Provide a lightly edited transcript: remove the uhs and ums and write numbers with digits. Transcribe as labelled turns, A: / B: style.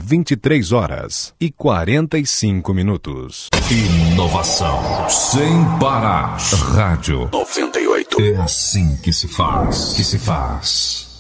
A: 23h45.
B: Inovação sem parar. Rádio 98. É assim que se faz.